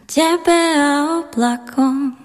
tebe a oblakom.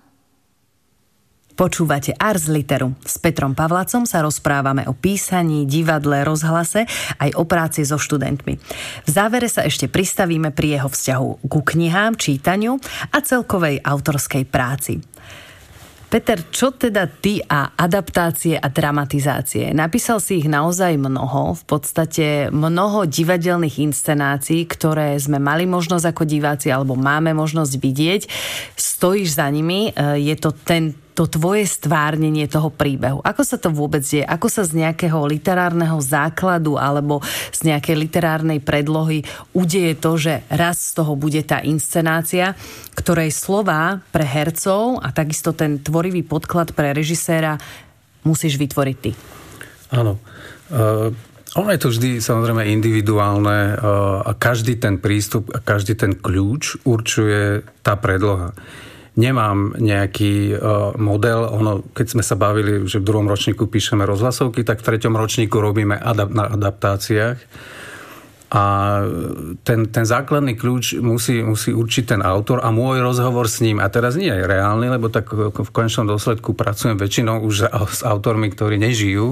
Počúvate Ars Literu. S Petrom Pavlacom sa rozprávame o písaní, divadle, rozhlase, aj o práci so študentmi. V závere sa ešte pristavíme pri jeho vzťahu ku knihám, čítaniu a celkovej autorskej práci. Peter, čo teda ty a adaptácie a dramatizácie? Napísal si ich naozaj mnoho, v podstate mnoho divadelných inscenácií, ktoré sme mali možnosť ako diváci alebo máme možnosť vidieť. Stojíš za nimi, je to to tvoje stvárnenie toho príbehu. Ako sa to vôbec deje? Ako sa z nejakého literárneho základu alebo z nejakej literárnej predlohy udeje to, že raz z toho bude tá inscenácia, ktorej slová pre hercov a takisto ten tvorivý podklad pre režiséra musíš vytvoriť ty? Áno. Ono je to vždy samozrejme individuálne a každý ten prístup a každý ten kľúč určuje tá predloha. Nemám nejaký model. Keď sme sa bavili, že v 2. ročníku píšeme rozhlasovky, tak v 3. ročníku robíme na adaptáciách. A ten základný kľúč musí určiť ten autor a môj rozhovor s ním. A teraz nie je reálny, lebo tak v konečnom dôsledku pracujem väčšinou už s autormi, ktorí nežijú.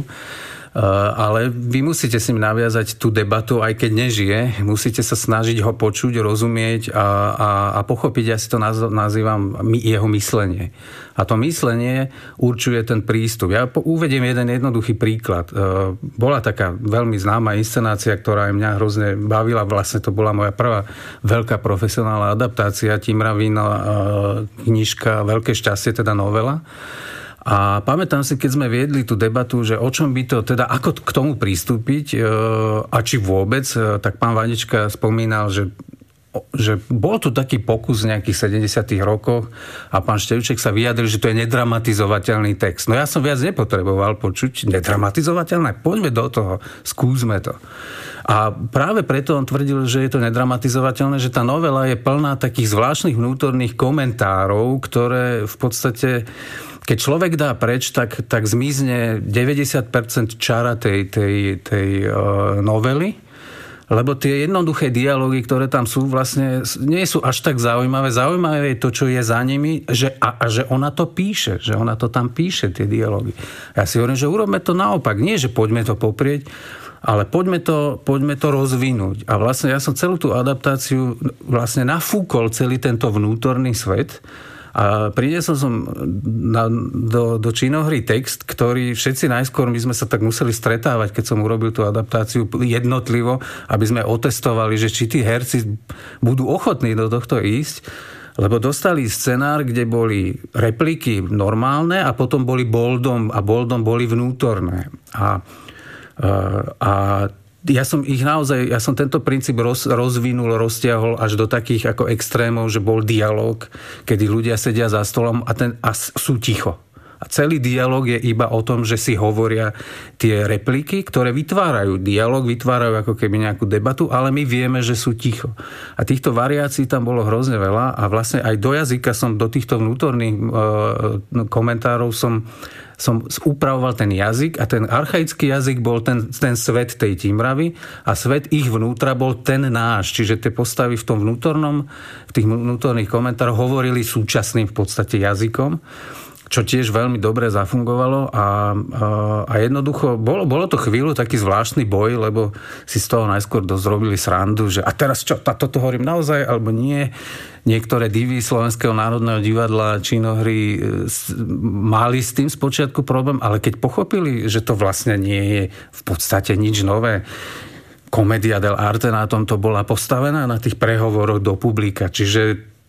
Ale vy musíte si naviazať tú debatu, aj keď nežije. Musíte sa snažiť ho počuť, rozumieť a pochopiť, ja si to nazývam jeho myslenie. A to myslenie určuje ten prístup. Ja uvediem jeden jednoduchý príklad. Bola taká veľmi známa inscenácia, ktorá aj mňa hrozne bavila. Vlastne to bola moja prvá veľká profesionálna adaptácia Timravina knižka Veľké šťastie, teda novela. A pamätám si, keď sme viedli tú debatu, že o čom by to, teda ako k tomu pristúpiť a či vôbec, tak pán Vanička spomínal, že bol tu taký pokus v nejakých 70. rokoch a pán Števček sa vyjadril, že to je nedramatizovateľný text. No ja som viac nepotreboval počuť nedramatizovateľné. Poďme do toho, skúsme to. A práve preto on tvrdil, že je to nedramatizovateľné, že tá novela je plná takých zvláštnych vnútorných komentárov, ktoré v podstate, keď človek dá preč, tak zmizne 90% čara tej novely, lebo tie jednoduché dialógy, ktoré tam sú, vlastne nie sú až tak zaujímavé. Zaujímavé je to, čo je za nimi, že ona to píše, že ona to tam píše, tie dialógy. Ja si hovorím, že urobme to naopak. Nie, že poďme to poprieť, ale poďme to rozvinúť. A vlastne ja som celú tú adaptáciu vlastne nafúkol celý tento vnútorný svet a priniesol som do činohry text, ktorý všetci najskôr, my sme sa tak museli stretávať, keď som urobil tú adaptáciu jednotlivo, aby sme otestovali, že či tí herci budú ochotní do tohto ísť, lebo dostali scenár, kde boli repliky normálne a potom boli boldom a boldom boli vnútorné. A ja som tento princíp rozvinul, roztiahol až do takých ako extrémov, že bol dialóg, kedy ľudia sedia za stolom a sú ticho. A celý dialóg je iba o tom, že si hovoria tie repliky, ktoré vytvárajú dialóg, vytvárajú ako keby nejakú debatu, ale my vieme, že sú ticho. A týchto variácií tam bolo hrozne veľa a vlastne aj do jazyka som, do týchto vnútorných komentárov som upravoval ten jazyk a ten archaický jazyk bol ten svet tej Timravy a svet ich vnútra bol ten náš. Čiže tie postavy v tých vnútorných komentároch hovorili súčasným v podstate jazykom, čo tiež veľmi dobre zafungovalo a jednoducho bolo to chvíľu taký zvláštny boj, lebo si z toho najskôr dosť robili srandu, že a teraz čo, toto hovorím naozaj, alebo nie. Niektoré divy Slovenského národného divadla, činohry mali s tým spočiatku problém, ale keď pochopili, že to vlastne nie je v podstate nič nové, Commedia dell'arte na tomto bola postavená na tých prehovoroch do publika, čiže